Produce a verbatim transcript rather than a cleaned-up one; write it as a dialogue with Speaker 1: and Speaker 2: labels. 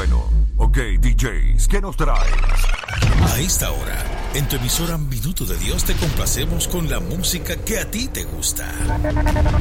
Speaker 1: Bueno, ok, D Js, ¿qué nos traes?
Speaker 2: A esta hora, en tu emisora Minuto de Dios te complacemos con la música que a ti te gusta.